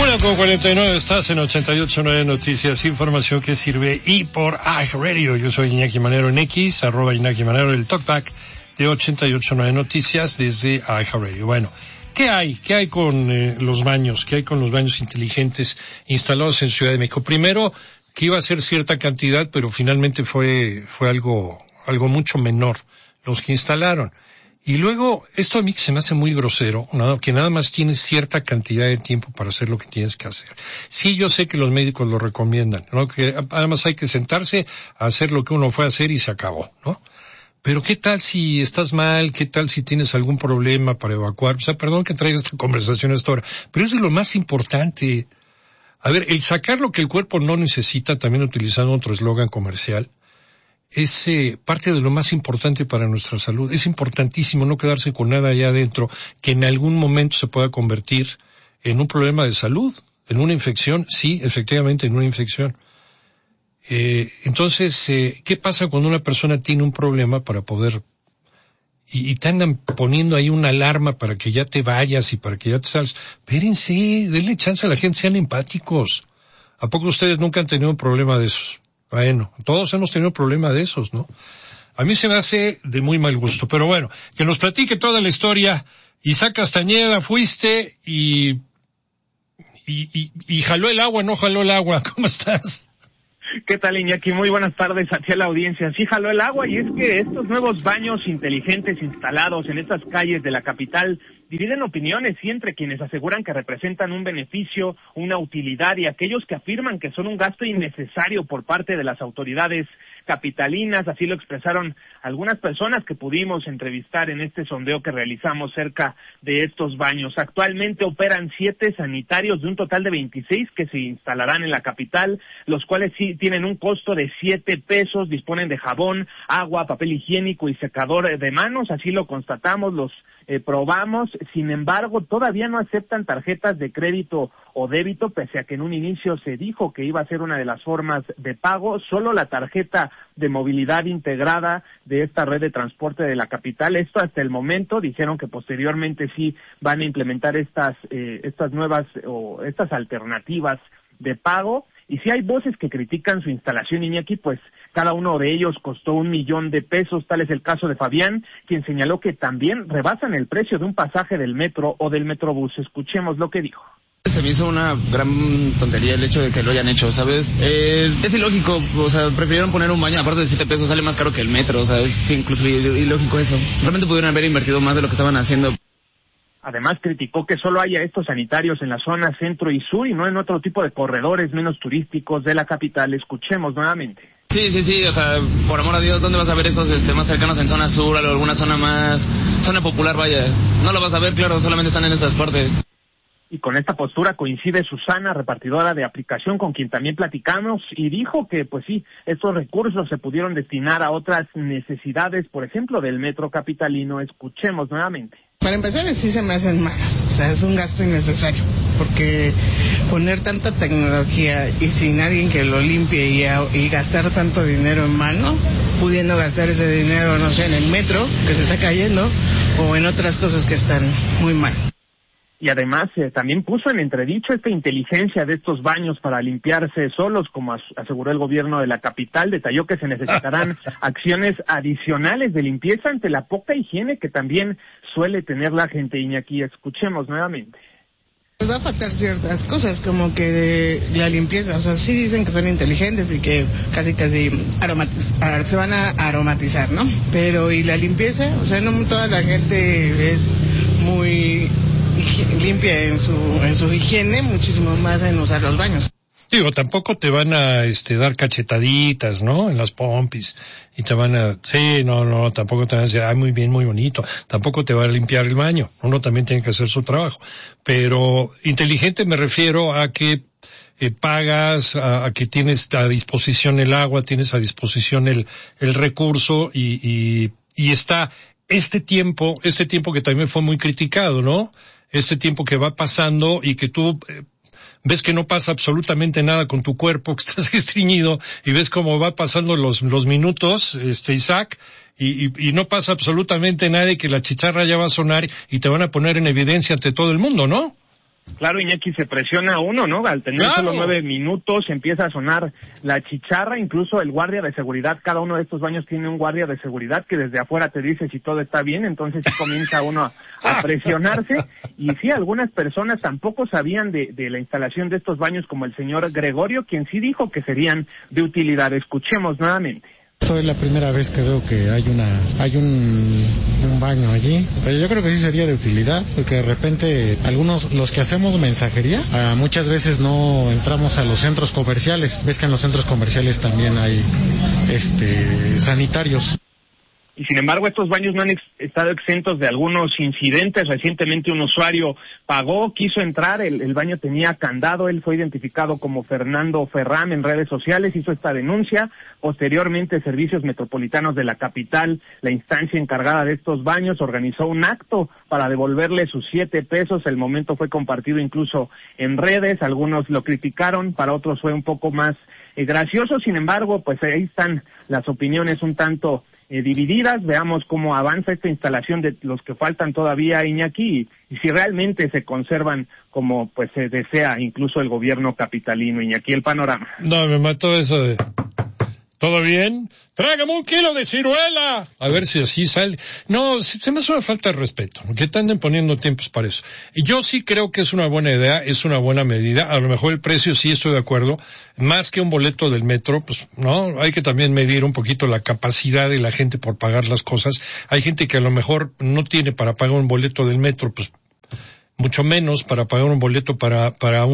1:49, estás en 88.9 Noticias, información que sirve y por iHeartRadio. Yo soy Iñaki Manero en X, @Iñaki Manero, el talkback de 88.9 Noticias desde iHeartRadio. Bueno, ¿qué hay? ¿Qué hay con los baños? ¿Qué hay con los baños inteligentes instalados en Ciudad de México? Primero, que iba a ser cierta cantidad, pero finalmente fue algo mucho menor los que instalaron. Y luego, esto a mí se me hace muy grosero, que nada más tienes cierta cantidad de tiempo para hacer lo que tienes que hacer. Sí, yo sé que los médicos lo recomiendan, ¿no? Que además hay que sentarse a hacer lo que uno fue a hacer y se acabó, ¿no? Pero ¿qué tal si estás mal? ¿Qué tal si tienes algún problema para evacuar? O sea, perdón que traiga esta conversación a esta hora, pero es de lo más importante. A ver, el sacar lo que el cuerpo no necesita, también utilizando otro eslogan comercial, es parte de lo más importante para nuestra salud. Es importantísimo no quedarse con nada allá adentro que en algún momento se pueda convertir en un problema de salud, en una infección. Sí, efectivamente, en una infección. Entonces, ¿qué pasa cuando una persona tiene un problema para poder y te andan poniendo ahí una alarma para que ya te vayas y para que ya te salgas? Espérense, denle chance a la gente, sean empáticos. ¿A poco ustedes nunca han tenido un problema de esos? Bueno, todos hemos tenido problema de esos, ¿no? A mí se me hace de muy mal gusto, pero bueno, que nos platique toda la historia. Isaac Castañeda, fuiste y jaló el agua, no jaló el agua. ¿Cómo estás? ¿Qué tal, Iñaki? Muy buenas tardes hacia la audiencia. Sí jaló el agua, y es que estos nuevos baños inteligentes instalados en estas calles de la capital dividen opiniones, y entre quienes aseguran que representan un beneficio, una utilidad, y aquellos que afirman que son un gasto innecesario por parte de las autoridades capitalinas. Así lo expresaron algunas personas que pudimos entrevistar en este sondeo que realizamos cerca de estos baños. Actualmente operan 7 sanitarios de un total de 26 que se instalarán en la capital, los cuales sí tienen un costo de 7 pesos, disponen de jabón, agua, papel higiénico y secador de manos. Así lo constatamos, los probamos. Sin embargo, todavía no aceptan tarjetas de crédito o débito, pese a que en un inicio se dijo que iba a ser una de las formas de pago. Solo la tarjeta de movilidad integrada de esta red de transporte de la capital. Esto hasta el momento. Dijeron que posteriormente sí van a implementar estas nuevas o estas alternativas de pago. Y si hay voces que critican su instalación, Iñaki, pues cada uno de ellos costó $1,000,000. Tal es el caso de Fabián, quien señaló que también rebasan el precio de un pasaje del metro o del metrobús. Escuchemos lo que dijo. Se me hizo una gran tontería el hecho de que lo hayan hecho, ¿sabes? Es ilógico, o sea, prefirieron poner un baño, aparte de 7 pesos, sale más caro que el metro, o sea, es incluso ilógico eso. Realmente pudieron haber invertido más de lo que estaban haciendo. Además, criticó que solo haya estos sanitarios en la zona centro y sur y no en otro tipo de corredores menos turísticos de la capital. Escuchemos nuevamente. Sí, o sea, por amor a Dios, ¿dónde vas a ver estos más cercanos en zona sur, o alguna zona popular, vaya? No lo vas a ver, claro, solamente están en estas partes. Y con esta postura coincide Susana, repartidora de aplicación, con quien también platicamos, y dijo que, pues sí, estos recursos se pudieron destinar a otras necesidades, por ejemplo, del metro capitalino. Escuchemos nuevamente. Para empezar, sí se me hacen malos, o sea, es un gasto innecesario, porque poner tanta tecnología y sin alguien que lo limpie y gastar tanto dinero en mano, pudiendo gastar ese dinero, no sé, en el metro, que se está cayendo, o en otras cosas que están muy mal. Y además también puso en entredicho esta inteligencia de estos baños para limpiarse solos, como aseguró el gobierno de la capital. Detalló que se necesitarán acciones adicionales de limpieza ante la poca higiene que también suele tener la gente, Iñaki. Escuchemos nuevamente. Va a faltar ciertas cosas, como que la limpieza, o sea, sí dicen que son inteligentes y que casi se van a aromatizar, ¿no? Pero ¿y la limpieza? O sea, no toda la gente es muy limpia en su higiene, muchísimo más en usar los baños. Digo, tampoco te van a dar cachetaditas, ¿no? En las pompis, y te van a, tampoco te van a decir, muy bien, muy bonito. Tampoco te va a limpiar el baño. Uno también tiene que hacer su trabajo. Pero inteligente me refiero a que pagas, a que tienes a disposición el agua, tienes a disposición el recurso, y está este tiempo que también fue muy criticado, ¿no? Este tiempo que va pasando y que tú ves que no pasa absolutamente nada con tu cuerpo, que estás estreñido, y ves cómo va pasando los minutos, Isaac, y no pasa absolutamente nada, y que la chicharra ya va a sonar y te van a poner en evidencia ante todo el mundo, ¿no? Claro, Iñaki, se presiona uno, ¿no? Al tener solo 9 minutos empieza a sonar la chicharra, incluso el guardia de seguridad, cada uno de estos baños tiene un guardia de seguridad que desde afuera te dice si todo está bien, entonces sí comienza uno a presionarse, y sí, algunas personas tampoco sabían de la instalación de estos baños, como el señor Gregorio, quien sí dijo que serían de utilidad. Escuchemos nuevamente. Esto es la primera vez que veo que hay un baño allí, pero yo creo que sí sería de utilidad, porque de repente algunos, los que hacemos mensajería, muchas veces no entramos a los centros comerciales. Ves que en los centros comerciales también hay sanitarios. Y sin embargo, estos baños no han estado exentos de algunos incidentes. Recientemente un usuario quiso entrar, el baño tenía candado, él fue identificado como Fernando Ferrán en redes sociales, hizo esta denuncia. Posteriormente, Servicios Metropolitanos de la capital, la instancia encargada de estos baños, organizó un acto para devolverle sus 7 pesos. El momento fue compartido incluso en redes, algunos lo criticaron, para otros fue un poco más gracioso. Sin embargo, pues ahí están las opiniones un tanto divididas. Veamos cómo avanza esta instalación de los que faltan todavía, Iñaki, y si realmente se conservan como pues se desea incluso el gobierno capitalino. Iñaki, el panorama. No, me mató eso de... ¿Todo bien? ¡Tráigame 1 kilo de ciruela! A ver si así sale. No, se me hace una falta de respeto, que te anden poniendo tiempos para eso. Y yo sí creo que es una buena idea, es una buena medida. A lo mejor el precio sí estoy de acuerdo. Más que un boleto del metro, pues, no, hay que también medir un poquito la capacidad de la gente por pagar las cosas. Hay gente que a lo mejor no tiene para pagar un boleto del metro, pues, mucho menos para pagar un boleto para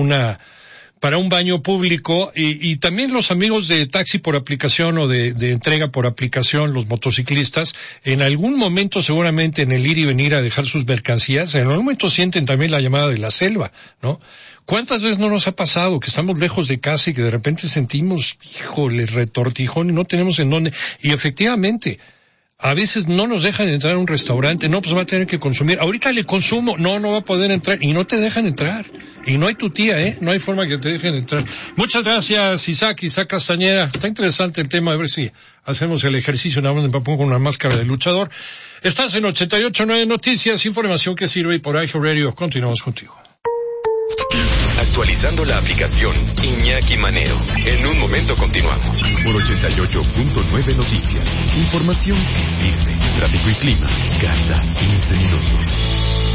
un baño público, y también los amigos de taxi por aplicación o de entrega por aplicación, los motociclistas, en algún momento seguramente en el ir y venir a dejar sus mercancías, en algún momento sienten también la llamada de la selva, ¿no? ¿Cuántas veces no nos ha pasado que estamos lejos de casa y que de repente sentimos, híjole, retortijón y no tenemos en dónde? Y efectivamente, a veces no nos dejan entrar a un restaurante, no, pues va a tener que consumir. Ahorita le consumo, no va a poder entrar, y no te dejan entrar. Y no hay tu tía, no hay forma que te dejen entrar. Muchas gracias, Isaac Castañeda. Está interesante el tema, a ver si hacemos el ejercicio, nada más me pongo con una máscara de luchador. Estás en 88.9 Noticias, información que sirve, y por iHeartRadio. Continuamos contigo. Actualizando la aplicación Iñaki Manero. En un momento continuamos. Por 88.9 Noticias. Información que sirve. Tráfico y clima cada 15 minutos.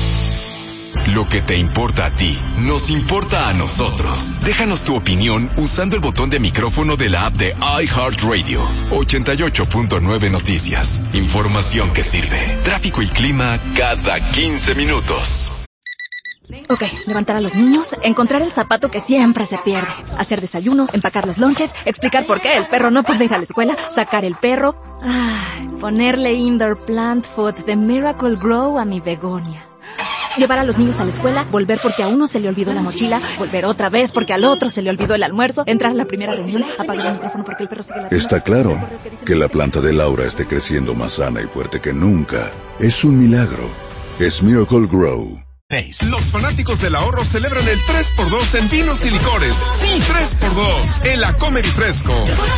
Lo que te importa a ti, nos importa a nosotros. Déjanos tu opinión usando el botón de micrófono de la app de iHeartRadio. 88.9 Noticias. Información que sirve. Tráfico y clima cada 15 minutos. Ok, levantar a los niños, encontrar el zapato que siempre se pierde, hacer desayuno, empacar los lonches, explicar por qué el perro no puede ir a la escuela, sacar el perro, ponerle indoor plant food de Miracle Grow a mi begonia. Llevar a los niños a la escuela, volver porque a uno se le olvidó la mochila, volver otra vez porque al otro se le olvidó el almuerzo, entrar a la primera reunión, apagar el micrófono porque el perro sigue ladrando. Está claro que la planta de Laura esté creciendo más sana y fuerte que nunca. Es un milagro. Es Miracle Grow. Los fanáticos del ahorro celebran el 3x2 en vinos y licores. Sí, 3x2 en la Comer y Fresco.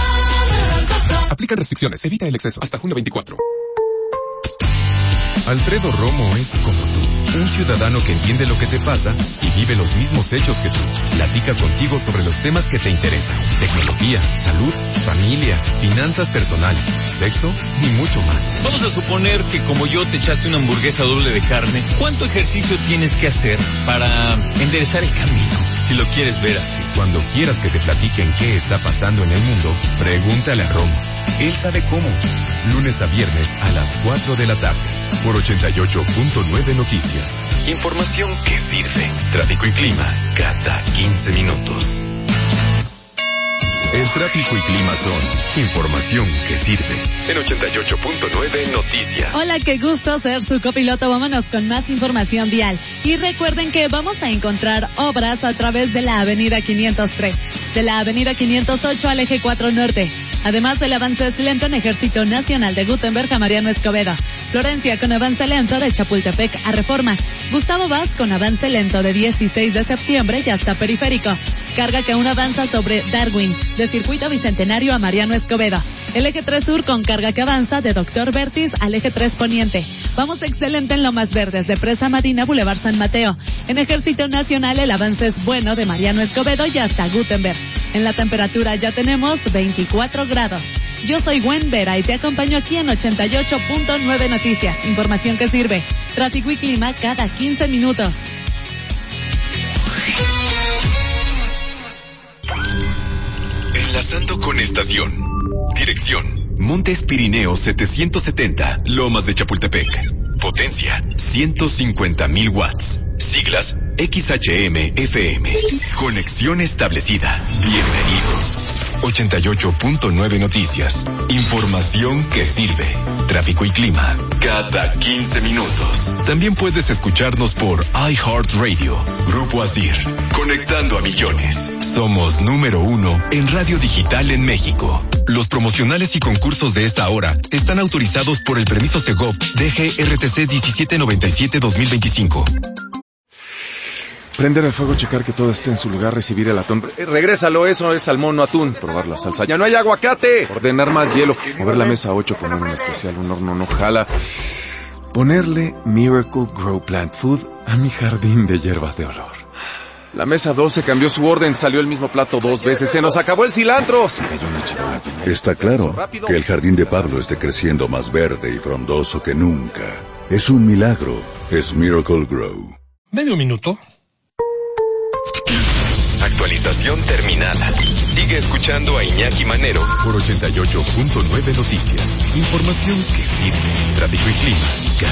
Aplican restricciones, evita el exceso. Hasta junio 24. Alfredo Romo es como tú, un ciudadano que entiende lo que te pasa y vive los mismos hechos que tú. Platica contigo sobre los temas que te interesan: tecnología, salud, familia, finanzas personales, sexo y mucho más. Vamos a suponer que como yo te echaste una hamburguesa doble de carne. ¿Cuánto ejercicio tienes que hacer para enderezar el camino? Si lo quieres ver así. Cuando quieras que te platiquen qué está pasando en el mundo, pregúntale a Romo. Él sabe cómo. Lunes a viernes a las 4 de la tarde. Por 88.9 Noticias. Información que sirve. Tráfico y clima cada 15 minutos. El tráfico y clima son información que sirve. En 88.9 Noticias. Hola, qué gusto ser su copiloto. Vámonos con más información vial. Y recuerden que vamos a encontrar obras a través de la avenida 503, de la avenida 508 al eje 4 norte. Además, el avance es lento en Ejército Nacional de Gutenberg a Mariano Escobedo. Florencia con avance lento de Chapultepec a Reforma. Gustavo Vaz con avance lento de 16 de septiembre y hasta Periférico. Carga que aún avanza sobre Darwin, de de Circuito Bicentenario a Mariano Escobedo. El eje 3 Sur con carga que avanza de Doctor Vertis al eje 3 Poniente. Vamos excelente en Lomas Verdes, de Presa Madina, Boulevard San Mateo. En Ejército Nacional el avance es bueno de Mariano Escobedo y hasta Gutenberg. En la temperatura ya tenemos 24 grados. Yo soy Gwen Vera y te acompaño aquí en 88.9 Noticias. Información que sirve. Tráfico y clima cada 15 minutos. Enlazando con estación. Dirección: Montes Pirineos 770, Lomas de Chapultepec. Potencia: 150,000 watts. Siglas: XHM-FM. Conexión establecida. Bienvenido. 88.9 Noticias. Información que sirve. Tráfico y clima cada 15 minutos. También puedes escucharnos por iHeartRadio. Grupo Asir. Conectando a millones. Somos número 1 en radio digital en México. Los promocionales y concursos de esta hora están autorizados por el permiso Segov DGRTC 1797-2025. Prender el fuego, checar que todo esté en su lugar, recibir el atún. Regrésalo, eso es salmón, no atún. Probar la salsa. ¡Ya no hay aguacate! Ordenar más hielo. Mover la mesa 8, poner un especial, un horno no jala. Ponerle Miracle Grow Plant Food a mi jardín de hierbas de olor. La mesa 12 cambió su orden, salió el mismo plato 2 veces. ¡Se nos acabó el cilantro! Se cayó una charola. Está claro que el jardín de Pablo esté creciendo más verde y frondoso que nunca. Es un milagro. Es Miracle Grow. Medio minuto. Actualización terminada. Sigue escuchando a Iñaki Manero por 88.9 Noticias. Información que sirve. Tráfico y clima